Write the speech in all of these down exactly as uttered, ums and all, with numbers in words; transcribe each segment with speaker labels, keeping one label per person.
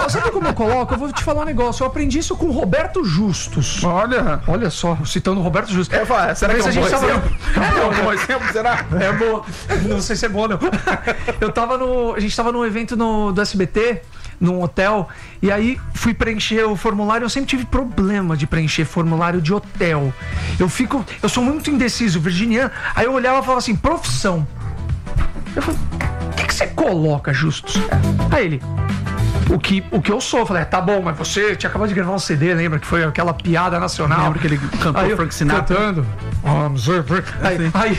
Speaker 1: colo... Sabe como eu coloco? Eu vou te falar um negócio. Eu aprendi isso com o Roberto Justus.
Speaker 2: Olha.
Speaker 1: Olha só, citando o Roberto Justus.
Speaker 2: É, fala, será que é um bom
Speaker 1: tava...
Speaker 2: exemplo? É um bom exemplo, será?
Speaker 1: É bom. Não sei se é bom, não. Eu tava no... A gente tava num evento no... do S B T, num hotel, e aí fui preencher o formulário. Eu sempre tive problema de preencher formulário de hotel. Eu fico... Eu sou muito indeciso, virginiano. Aí eu olhava e falava assim, profissão. Eu falei, o que, que você coloca, Justus? Aí ele... O que, o que eu sou, eu falei, tá bom, mas você tinha acabado de gravar um C D, lembra? Que foi aquela piada nacional.
Speaker 2: Lembra que ele cantou
Speaker 1: aí
Speaker 2: Frank Sinatra?
Speaker 1: Cantando. Aí, aí, aí,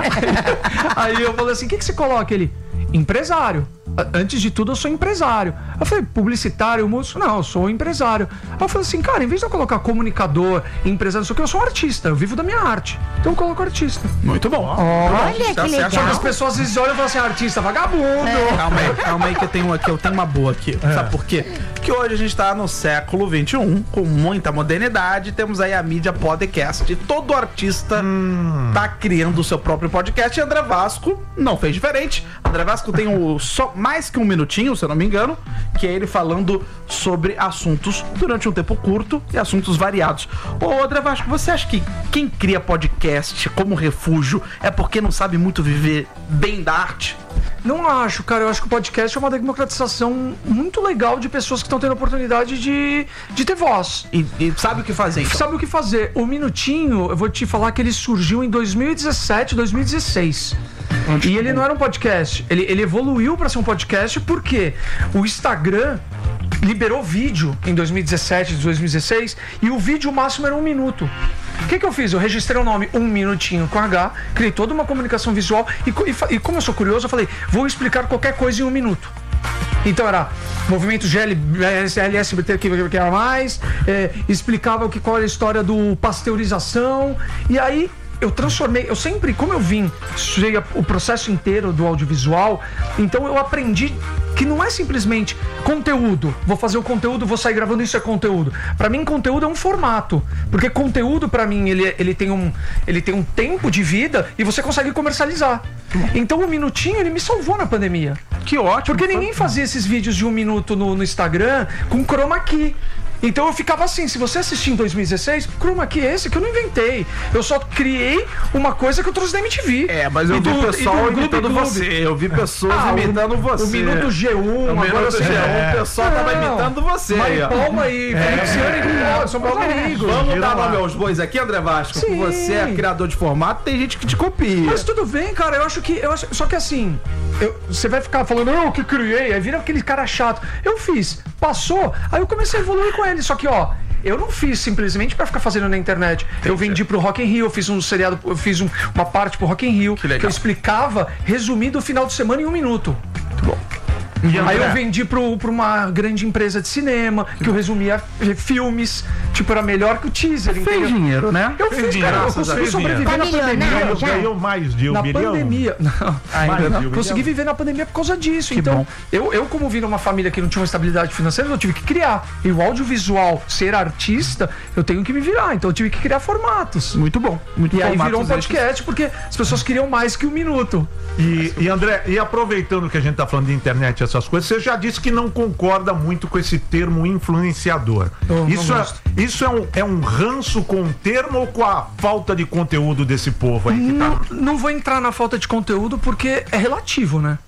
Speaker 1: aí eu falei assim, o que, que você coloca? Ele, empresário. Antes de tudo, eu sou empresário. Eu falei, publicitário, músico? Não, eu sou empresário. Aí eu falei assim, cara, em vez de eu colocar comunicador, empresário, não sei o que, eu sou um artista, eu vivo da minha arte. Então eu coloco artista.
Speaker 2: Muito bom.
Speaker 3: Olha que
Speaker 2: tá
Speaker 3: legal.
Speaker 1: Só que as pessoas às vezes olham e falam assim, artista, vagabundo.
Speaker 3: É.
Speaker 2: Calma aí, calma aí que eu tenho aqui, eu tenho uma boa aqui. É. Sabe por quê? Porque hoje a gente tá no século vinte e um, com muita modernidade, temos aí a mídia podcast. Todo artista hum. tá criando o seu próprio podcast e André Vasco não fez diferente. André Vasco tem o só mais que um minutinho, se eu não me engano, que é ele falando sobre assuntos durante um tempo curto e assuntos variados. Ô, André Vasco, você acha que quem cria podcast como refúgio é porque não sabe muito viver bem da arte?
Speaker 1: Não acho, cara. Eu acho que o podcast é uma democratização muito legal de pessoas que estão tendo a oportunidade de, de ter voz.
Speaker 2: E, e sabe o que fazer, então?
Speaker 1: Sabe o que fazer. O Minutinho, eu vou te falar que ele surgiu em dois mil e dezessete, dois mil e dezesseis. E ele não era um podcast. Ele, ele evoluiu para ser um podcast porque o Instagram liberou vídeo em dois mil e dezessete, dois mil e dezesseis, e o vídeo máximo era um minuto. O que que eu fiz? Eu registrei o nome Um Minutinho com H, criei toda uma comunicação visual e, e, e como eu sou curioso, eu falei, vou explicar qualquer coisa em um minuto. Então era movimento G L S B T que era mais, é, explicava o que, qual era a história do pasteurização, e aí eu transformei, eu sempre, como eu vim, estudei o processo inteiro do audiovisual, então eu aprendi que não é simplesmente conteúdo, vou fazer o conteúdo, vou sair gravando, isso é conteúdo. Pra mim, conteúdo é um formato, porque conteúdo pra mim, ele, ele, tem um, ele tem um tempo de vida e você consegue comercializar. Então o Minutinho, ele me salvou na pandemia.
Speaker 2: Que ótimo.
Speaker 1: Porque ninguém fazia esses vídeos de um minuto no, no Instagram com chroma key. Então eu ficava assim, se você assistir em dois mil e dezesseis, chroma key é esse que eu não inventei. Eu só criei uma coisa que eu trouxe da M T V.
Speaker 2: É, mas eu vi o pessoal imitando você. Eu vi pessoas ah, imitando
Speaker 1: o,
Speaker 2: você.
Speaker 1: O Minuto G um,
Speaker 2: o Minuto G um, é. O pessoal tava imitando você.
Speaker 1: Mari Palma e Felipe Ciani, são meus amigos.
Speaker 2: Vamos dar nome aos bois aqui, André Vasco. Sim. Você é criador de formato, tem gente que te copia.
Speaker 1: Mas tudo bem, cara, eu acho que... Eu acho, só que assim, eu, você vai ficar falando, eu que criei, aí vira aquele cara chato. Eu fiz, passou, aí eu comecei a evoluir com ele, só que ó, eu não fiz simplesmente pra ficar fazendo na internet. Eu vendi pro Rock in Rio, eu fiz um seriado, eu fiz um, uma parte pro Rock in Rio, que, que eu explicava, resumido o final de semana em um minuto. Muito bom. Aí eu vendi pro, pra uma grande empresa de cinema, que eu resumia filmes, tipo, era melhor que o teaser.
Speaker 2: Fez entendeu? Dinheiro, né?
Speaker 1: Eu fiz, cara, eu consegui sobreviver na pandemia.
Speaker 4: Ganhou mais de um
Speaker 1: na
Speaker 4: bilhão?
Speaker 1: pandemia. Não,
Speaker 4: ainda
Speaker 1: não, consegui viver na pandemia por causa disso. Que então, eu, eu, como vim numa família que não tinha uma estabilidade financeira, eu tive que criar. E o audiovisual, ser artista, eu tenho que me virar. Então eu tive que criar formatos.
Speaker 2: Muito bom. Muito
Speaker 1: e aí virou um podcast, esses... porque as pessoas queriam mais que um minuto.
Speaker 4: E, e André, e aproveitando que a gente tá falando de internet, essas coisas, você já disse que não concorda muito com esse termo influenciador. Eu isso é, isso é, um, é um ranço com o termo ou com a falta de conteúdo desse povo aí? Que
Speaker 1: não,
Speaker 4: tá...
Speaker 1: não vou entrar na falta de conteúdo porque é relativo, né?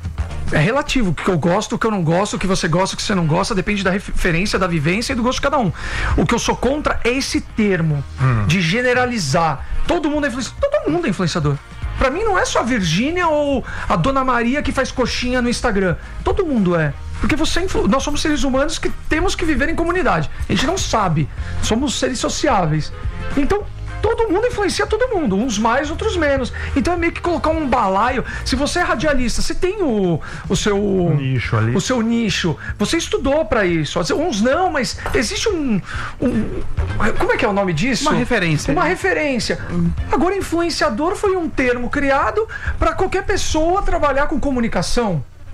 Speaker 1: É relativo, o que eu gosto, o que eu não gosto, o que você gosta, o que você não gosta, depende da referência, da vivência e do gosto de cada um. O que eu sou contra é esse termo hum. de generalizar. Todo mundo é influenciador. Todo mundo é influenciador. Pra mim não é só a Virgínia ou a Dona Maria que faz coxinha no Instagram. Todo mundo é. Porque você, nós somos seres humanos que temos que viver em comunidade. A gente não sabe. Somos seres sociáveis. Então, todo mundo influencia todo mundo. Uns mais, outros menos. Então é meio que colocar um balaio. Se você é radialista, você tem o, o seu...
Speaker 4: nicho ali.
Speaker 1: O seu nicho. Você estudou pra isso. Uns não, mas existe um... um como é que é o nome disso?
Speaker 2: Uma referência.
Speaker 1: Uma referência. Hum. Agora, influenciador foi um termo criado pra qualquer pessoa trabalhar com comunicação.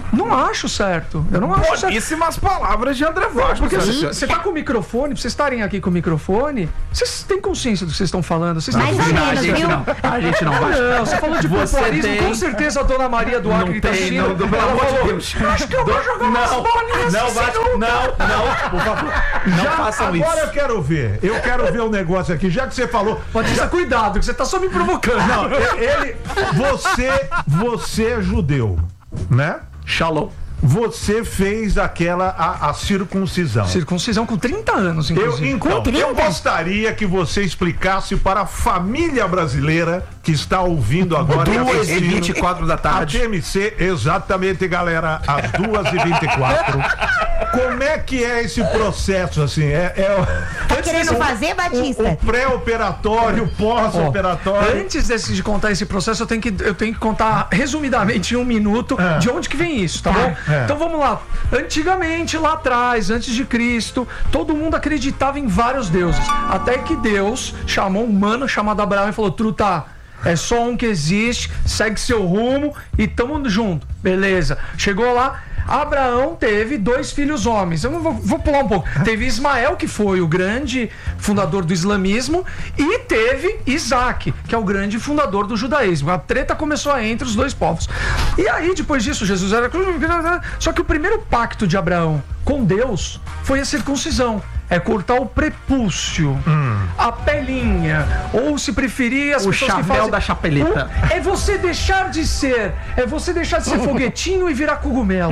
Speaker 1: Não acho certo. Eu não acho certo.
Speaker 2: Pouquíssimas palavras de André Vasco.
Speaker 1: Porque você tá com o microfone, pra vocês estarem aqui com o microfone, vocês têm consciência do que vocês estão falando. Vocês
Speaker 3: Mais
Speaker 1: têm
Speaker 3: ou menos,
Speaker 2: a gente
Speaker 3: viu?
Speaker 2: não. A gente não vai.
Speaker 1: Não, você falou de
Speaker 2: Você
Speaker 1: popularismo,
Speaker 2: tem-
Speaker 1: com certeza a dona Maria do Acre
Speaker 2: Não
Speaker 1: tá
Speaker 2: tem,
Speaker 1: assistindo.
Speaker 2: não, pelo
Speaker 1: Ela
Speaker 2: amor de
Speaker 1: falou,
Speaker 2: Deus.
Speaker 1: acho que eu vou jogar umas
Speaker 2: Não,
Speaker 1: bolinhas
Speaker 2: não,
Speaker 1: assim,
Speaker 2: Vasco,
Speaker 1: não.
Speaker 2: não, não, por favor. Não
Speaker 4: Já,
Speaker 2: façam
Speaker 4: agora
Speaker 2: isso.
Speaker 4: eu quero ver. Eu quero ver o negócio aqui. Já que você falou.
Speaker 1: Pode ter cuidado, que você tá só me provocando.
Speaker 4: Não, ele. Você. Você é judeu, né?
Speaker 2: Shalom.
Speaker 4: Você fez aquela. A, a circuncisão.
Speaker 1: Circuncisão com trinta anos,
Speaker 4: Eu,
Speaker 1: inclusive.
Speaker 4: então, eu gostaria que você explicasse para a família brasileira que está ouvindo agora e
Speaker 2: duas e
Speaker 4: assistindo
Speaker 2: vinte e quatro da
Speaker 4: a
Speaker 2: tarde.
Speaker 4: T M C, exatamente, galera, às duas e vinte e quatro. Como é que é esse processo, assim? É, é
Speaker 3: Tá querendo fazer,
Speaker 4: o, o
Speaker 3: Batista?
Speaker 4: pré-operatório, o pós-operatório.
Speaker 1: Antes desse, de contar esse processo, eu tenho que, eu tenho que contar resumidamente em um minuto
Speaker 4: É.
Speaker 1: de onde que vem isso, tá bom?
Speaker 4: É.
Speaker 1: Então vamos lá. Antigamente, lá atrás, antes de Cristo, todo mundo acreditava em vários deuses. Até que Deus chamou um mano chamado Abraão e falou: Truta, é só um que existe, segue seu rumo e tamo junto. Beleza. Chegou lá. Abraão teve dois filhos homens. Eu vou, vou pular um pouco. Teve Ismael, que foi o grande fundador do islamismo, e teve Isaac, que é o grande fundador do judaísmo. A treta começou aí entre os dois povos. E aí, depois disso, Jesus era... Só que o primeiro pacto de Abraão com Deus foi a circuncisão. É cortar o prepúcio, hum. a pelinha, ou se preferir, as
Speaker 2: O
Speaker 1: pessoas que
Speaker 2: chapéu
Speaker 1: fazem...
Speaker 2: da chapeleta.
Speaker 1: O- É você deixar de ser, é você deixar de ser foguetinho e virar cogumelo.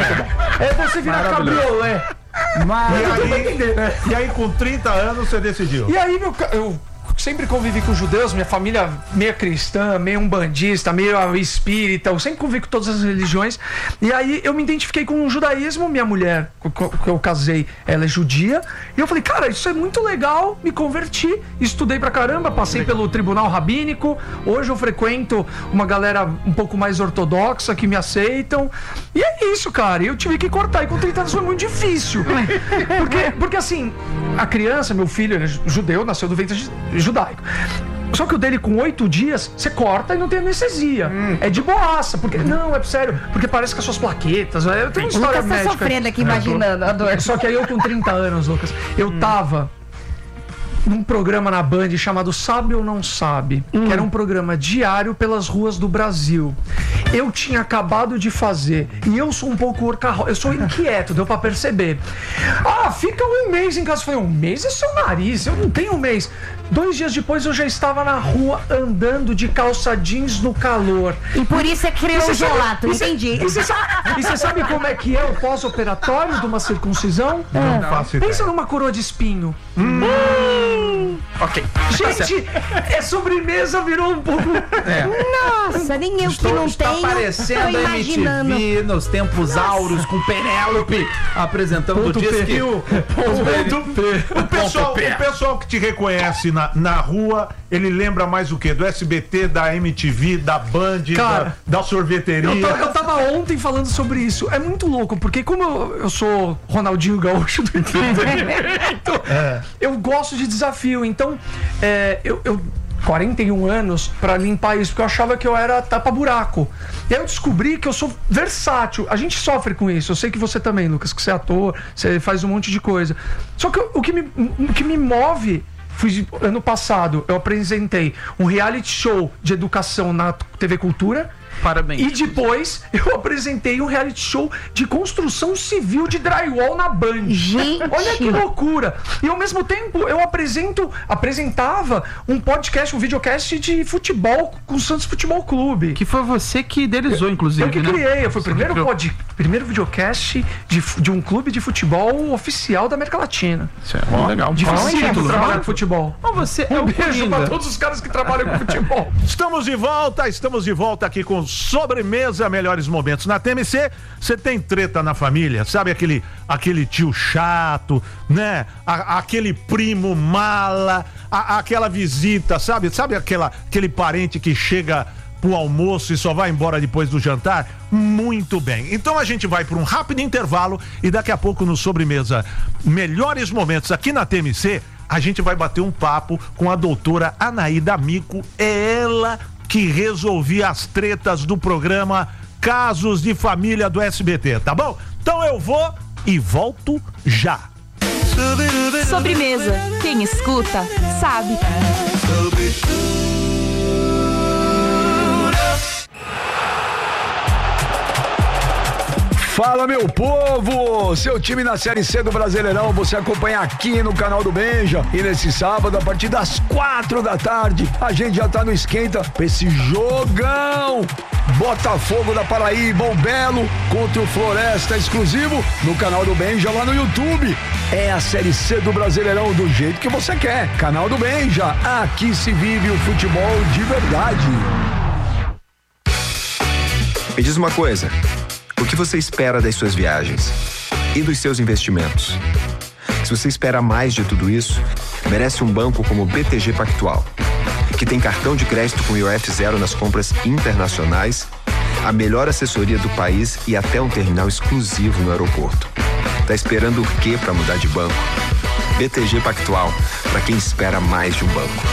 Speaker 1: É você virar cabriolé.
Speaker 4: E aí, e aí, com trinta anos, você decidiu.
Speaker 1: E aí, meu, ca- eu sempre convivi com judeus, minha família meio cristã, meio umbandista, meio espírita, eu sempre convivi com todas as religiões. E aí eu me identifiquei com o judaísmo, minha mulher, com que eu casei, ela é judia. E eu falei, cara, isso é muito legal, me converti, estudei pra caramba, passei pelo tribunal rabínico. Hoje eu frequento uma galera um pouco mais ortodoxa que me aceitam. E é isso, cara. E eu tive que cortar. E com trinta anos foi muito difícil. Porque, porque assim, a criança, meu filho, ele é judeu, nasceu do ventre judaico. Só que o dele com oito dias, você corta e não tem anestesia. Hum. É de boaça. Porque, não, é sério. Porque parece que as suas plaquetas. Eu tenho uma
Speaker 3: O
Speaker 1: história
Speaker 3: Lucas tá
Speaker 1: médica.
Speaker 3: sofrendo aqui, imaginando a dor.
Speaker 1: Só que aí eu com trinta anos, Lucas, eu tava num programa na Band chamado Sabe ou Não Sabe, que era um programa diário pelas ruas do Brasil. Eu tinha acabado de fazer, e eu sou um pouco orcarro, eu sou inquieto, deu pra perceber. Ah, fica um mês em casa. Eu falei, um mês é seu nariz, eu não tenho um mês. Dois dias depois eu já estava na rua andando de calça jeans no calor.
Speaker 3: E por isso é que criou o gelato,
Speaker 1: e cê-
Speaker 3: entendi.
Speaker 1: E você sabe, e cê sabe como é que é o pós-operatório de uma circuncisão?
Speaker 4: Não faço ideia.
Speaker 1: Pensa numa coroa de espinho.
Speaker 2: Ok.
Speaker 1: Gente, é sobremesa, virou um pouco.
Speaker 3: Nossa, nem eu que
Speaker 2: Estou,
Speaker 3: não
Speaker 2: está
Speaker 3: tenho,
Speaker 2: aparecendo
Speaker 3: tô
Speaker 2: a
Speaker 3: imaginando.
Speaker 2: M T V nos tempos áureos com Penélope apresentando o
Speaker 1: Ponto
Speaker 2: disco.
Speaker 1: P.
Speaker 2: O
Speaker 4: O pessoal, o pessoal que te reconhece na, na rua, ele lembra mais o quê? Do S B T, da M T V, da Band,
Speaker 1: Cara,
Speaker 4: da, da sorveteria?
Speaker 1: Eu, ta- eu tava ontem falando sobre isso. É muito louco, porque como eu, eu sou Ronaldinho Gaúcho do entretenimento, eu gosto de desafio. Então, é, eu, eu quarenta e um anos pra limpar isso, porque eu achava que eu era tapa-buraco. E aí eu descobri que eu sou versátil. A gente sofre com isso. Eu sei que você também, Lucas, que você é ator, você faz um monte de coisa. Só que o que me, o que me move... Fui, ano passado, eu apresentei um reality show de educação na T V Cultura.
Speaker 2: Parabéns.
Speaker 1: E depois eu apresentei um reality show de construção civil de drywall na Band.
Speaker 3: Gente.
Speaker 1: Olha que loucura! E ao mesmo tempo eu apresento, apresentava um podcast, um videocast de futebol com o Santos Futebol Clube.
Speaker 2: Que foi você que idealizou, inclusive,
Speaker 1: Eu que
Speaker 2: né?
Speaker 1: criei, eu fui o
Speaker 2: Você
Speaker 1: primeiro,
Speaker 2: criou.
Speaker 1: pod, primeiro videocast de, fu- de um clube de futebol oficial da América Latina.
Speaker 2: Isso é muito legal.
Speaker 1: Difícil
Speaker 2: Título,
Speaker 1: trabalhar
Speaker 2: né?
Speaker 1: com futebol.
Speaker 2: Mas você é
Speaker 1: Um
Speaker 2: o
Speaker 1: beijo pra
Speaker 2: Coringa.
Speaker 1: todos os caras que trabalham com futebol.
Speaker 4: Estamos de volta, estamos de volta aqui com Sobremesa Melhores Momentos. Na T M C, você tem treta na família, sabe aquele, aquele tio chato, né? A- aquele primo mala, a- aquela visita, sabe? Sabe aquela, aquele parente que chega pro almoço e só vai embora depois do jantar? Muito bem. Então a gente vai por um rápido intervalo e daqui a pouco no Sobremesa Melhores Momentos aqui na T M C, a gente vai bater um papo com a doutora Anaída Mico. É ela que resolvia as tretas do programa Casos de Família do S B T, tá bom? Então eu vou e volto já.
Speaker 5: Sobremesa. Quem escuta, sabe.
Speaker 6: Fala, meu povo! Seu time na Série C do Brasileirão você acompanha aqui no canal do Benja. E nesse sábado, a partir das quatro da tarde, a gente já tá no esquenta pra esse jogão! Botafogo da Paraíba, o Belo contra o Floresta, exclusivo no canal do Benja lá no YouTube. É a Série C do Brasileirão do jeito que você quer. Canal do Benja, aqui se vive o futebol de verdade.
Speaker 7: Me diz uma coisa, o que você espera das suas viagens e dos seus investimentos? Se você espera mais de tudo isso, merece um banco como o B T G Pactual, que tem cartão de crédito com I O F zero nas compras internacionais, a melhor assessoria do país e até um terminal exclusivo no aeroporto. Tá esperando o quê para mudar de banco? B T G Pactual, para quem espera mais de um banco.